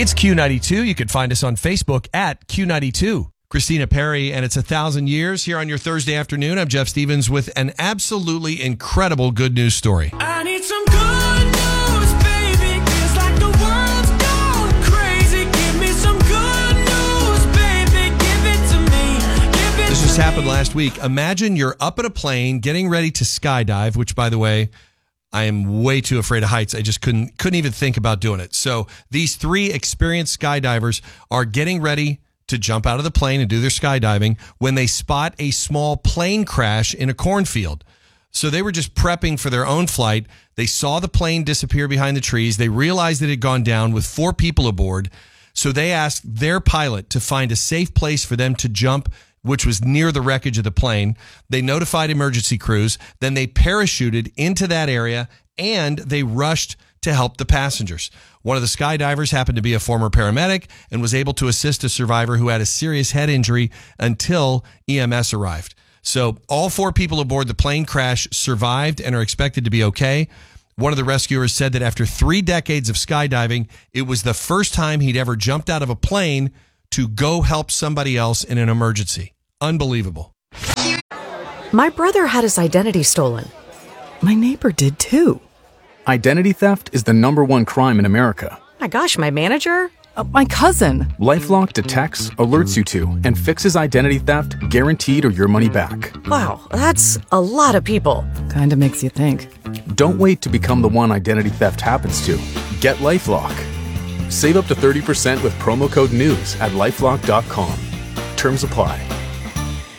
It's Q92. You can find us on Facebook at Q92. Christina Perri, and it's 1,000 years here on your Thursday afternoon. I'm Jeff Stevens with an absolutely incredible good news story. I need some good news, baby. Feels like the world's gone crazy. Give me some good news, baby. Give it to me. This just happened last week. Imagine you're up at a plane getting ready to skydive, which, by the way, I am way too afraid of heights. I just couldn't even think about doing it. So these three experienced skydivers are getting ready to jump out of the plane and do their skydiving when they spot a small plane crash in a cornfield. So they were just prepping for their own flight. They saw the plane disappear behind the trees. They realized it had gone down with 4 people aboard. So they asked their pilot to find a safe place for them to jump, which was near the wreckage of the plane. They notified emergency crews. Then they parachuted into that area and they rushed to help the passengers. One of the skydivers happened to be a former paramedic and was able to assist a survivor who had a serious head injury until EMS arrived. So all 4 people aboard the plane crash survived and are expected to be okay. One of the rescuers said that after 3 decades of skydiving, it was the first time he'd ever jumped out of a plane to go help somebody else in an emergency. Unbelievable. My brother had his identity stolen. My neighbor did too. Identity theft is the #1 crime in America. My gosh, my manager? My cousin. LifeLock detects, alerts you to, and fixes identity theft guaranteed or your money back. Wow, that's a lot of people. Kinda makes you think. Don't wait to become the one identity theft happens to. Get LifeLock. Save up to 30% with promo code NEWS at LifeLock.com. Terms apply.